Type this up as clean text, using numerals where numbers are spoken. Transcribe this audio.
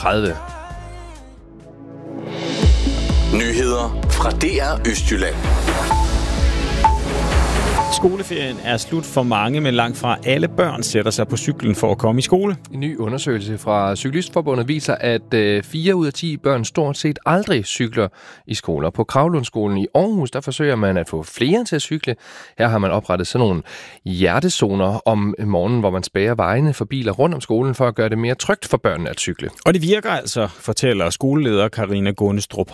Nyheder fra DR Østjylland. Skoleferien er slut for mange, men langt fra alle børn sætter sig på cyklen for at komme i skole. En ny undersøgelse fra Cyklistforbundet viser, at 4 ud af 10 børn stort set aldrig cykler i skoler. På Kravlundskolen i Aarhus, der forsøger man at få flere til at cykle. Her har man oprettet sådan nogle hjertezoner om morgenen, hvor man spærrer vejene for biler rundt om skolen for at gøre det mere trygt for børnene at cykle. Og det virker altså, fortæller skoleleder Karina Gundestrup